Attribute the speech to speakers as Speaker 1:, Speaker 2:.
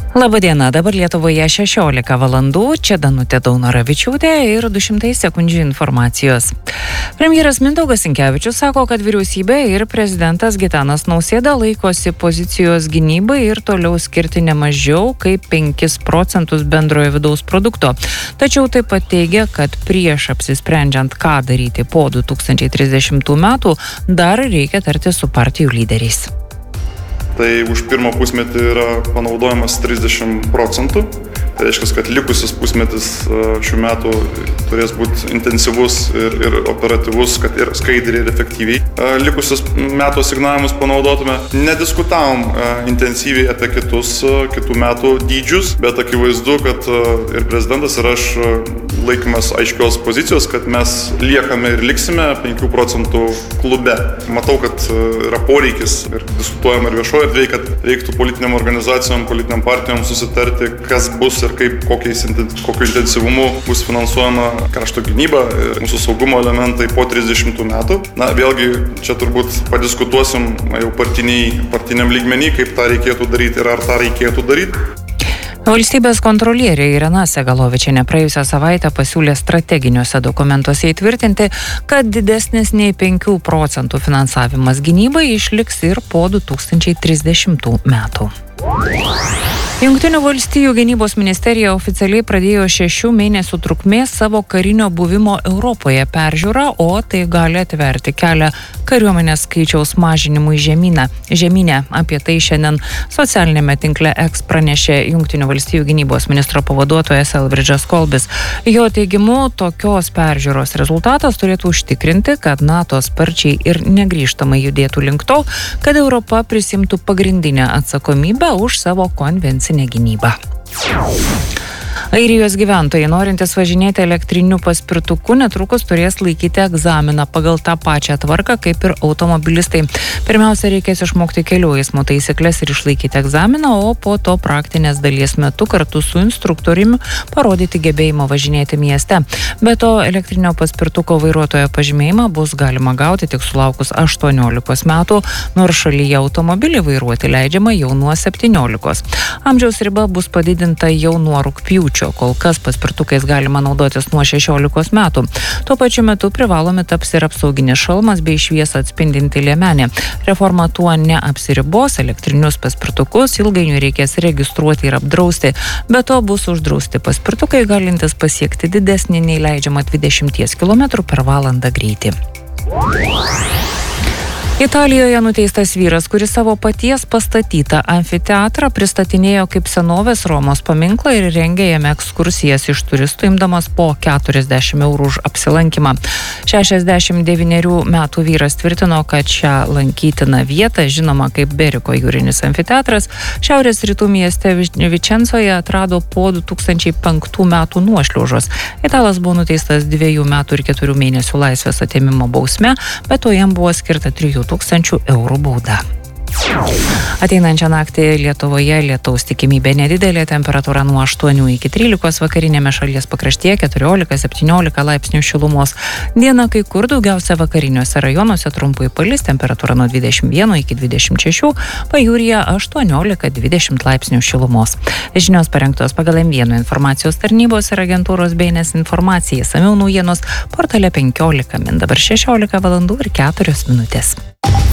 Speaker 1: Labadiena, dabar Lietuvoje 16 valandų, čia Danutė Daunoravičiūtė ir 200 sekundžių informacijos. Premjeras Mindaugas Sinkevičius sako, kad vyriausybė ir prezidentas Gitanas Nausėda laikosi pozicijos gynybai ir toliau skirti ne mažiau kaip 5% bendrojo vidaus produkto. Tačiau taip pat teigia, kad prieš apsisprendžiant, ką daryti po 2030 metų, dar reikia tarti su partijų lyderiais.
Speaker 2: Tai už pirmą pusmetį yra panaudojamas 30%. Tai reiškia, kad likusis pusmetis šių metų turės būti intensyvus ir operatyvus, kad ir skaidriai ir efektyviai likusius metų asignavimus panaudotume. Nediskutavom intensyviai apie kitų metų dydžius, bet akivaizdu, kad ir prezidentas ir aš laikomės aiškios pozicijos, kad mes liekame ir liksime 5% klube. Matau, kad yra poreikis ir diskutuojama ir viešoje erdvėje, kad reiktų politiniam organizacijom, politiniam partijom susitarti, kas bus ir kokiu intensyvumu bus finansuojama krašto gynyba ir mūsų saugumo elementai po 30 metų. Na, vėlgi, čia turbūt padiskutuosim jau partiniam lygmenį, kaip tą reikėtų daryti ir ar tą reikėtų daryti.
Speaker 1: Valstybės kontrolierė Irena Segalovičienė praėjusią savaitę pasiūlė strateginiuose dokumentuose įtvirtinti, kad didesnis nei 5% finansavimas gynybai išliks ir po 2030 metų. Jungtinių valstijų gynybos ministerija oficialiai pradėjo 6 mėnesių trukmės savo karinio buvimo Europoje peržiūrą, o tai gali atverti kelią kariuomenės skaičiaus mažinimui žemyne. Apie tai šiandien socialinėme tinkle X pranešė Jungtinių valstijų gynybos ministro pavaduotojas Elbridžas Kolbis. Jo teigimu, tokios peržiūros rezultatas turėtų užtikrinti, kad NATO sparčiai ir negrįžtamai judėtų link to, kad Europa prisimtų pagrindinę atsakomybę už savo konvencinę gynybą. Airijos gyventojai, norintys važinėti elektriniu paspirtuku, netrukus turės laikyti egzaminą pagal tą pačią tvarką kaip ir automobilistai. Pirmiausia, reikės išmokti kelių eismo taisyklės ir išlaikyti egzaminą, o po to praktinės dalies metu kartu su instruktoriumi parodyti gebėjimą važinėti mieste. Be to, elektrinio paspirtuko vairuotojo pažymėjimą bus galima gauti tik sulaukus 18 metų, nors šalyje automobilį vairuoti leidžiama jau nuo 17. Amžiaus riba bus padidinta jau nuo rugpjūčio. Kol kas paspirtukais galima naudotis nuo 16 metų. Tuo pačiu metu privalomi taps ir apsauginis šalmas bei šviesą atspindinti liemenė. Reforma tuo neapsiribos, elektrinius paspirtukus ilgainiui reikės registruoti ir apdrausti. Be to bus uždrausti paspirtukai galintys pasiekti didesnį nei leidžiama 20 km per valandą greitį. Italijoje nuteistas vyras, kuris savo paties pastatytą amfiteatrą pristatinėjo kaip senovės Romos paminklą ir rengė jame ekskursijas iš turistų, imdamas po 40 eurų už apsilankymą. 69 metų vyras tvirtino, kad šią lankytiną vietą, žinoma kaip Beriko jūrinis amfiteatras, šiaurės rytų mieste Vičenzoje atrado po 2005 metų nuošliaužos. Italas buvo nuteistas 2 metų ir 4 mėnesių laisvės atėmimo bausme, bet to jam buvo skirta 3,000 eurų bauda. Ateinančią naktį Lietuvoje lietaus tikimybė nedidelė, temperatūra nuo 8 iki 13, vakarinėme šalies pakraštyje 14-17 laipsnių šilumos. Dieną kai kur daugiausia vakariniuose rajonuose trumpai palis, temperatūra nuo 21 iki 26, pajūryje 18-20 laipsnių šilumos. Žinios parengtos pagal M1 informacijos tarnybos ir agentūros BNS informacija. Išsamiau naujienos portale 15 min. Dabar 16 valandų ir 4 minutės.